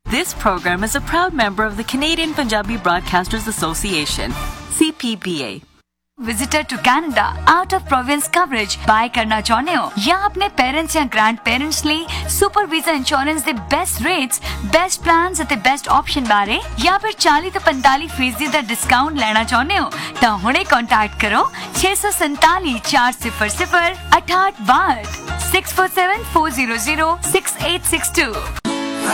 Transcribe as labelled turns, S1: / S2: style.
S1: This program is a proud member of the Canadian Punjabi Broadcasters Association, CPBA.
S2: Visitor to Canada out of province coverage bye करना चाहते हो या अपने parents या grand parents ਲਈ super visa insurance ਦੇ best rates best plans ਅਤੇ best option बारे या फिर 40 ਤੋਂ 45% ਦਾ ਡਿਸਕਾਊਂਟ ਲੈਣਾ ਚਾਹੁੰਦੇ ਹੋ ਤਾਂ ਹੁਣੇ ਕੰਟੈਕਟ ਕਰੋ 647 400 6862 647 400 6862